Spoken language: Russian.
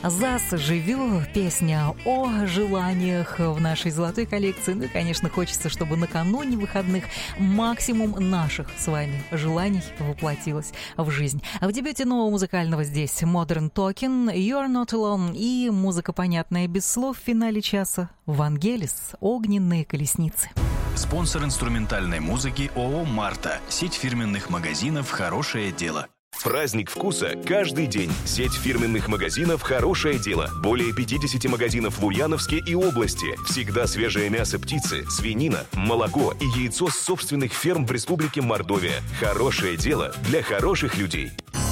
«ЗАЗ живю», песня о желаниях в нашей золотой коллекции. Ну и, конечно, хочется, чтобы накануне выходных максимум наших с вами желаний воплотилось в жизнь. А в дебюте нового музыкального здесь Modern Talking, You're Not Alone и музыка, понятная без слов, в финале часа Вангелис, «Огненные колесницы». Спонсор инструментальной музыки ООО «Марта». Сеть фирменных магазинов «Хорошее дело». Праздник вкуса каждый день. Сеть фирменных магазинов «Хорошее дело». Более 50 магазинов в Ульяновске и области. Всегда свежее мясо птицы, свинина, молоко и яйцо с собственных ферм в Республике Мордовия. «Хорошее дело» для хороших людей.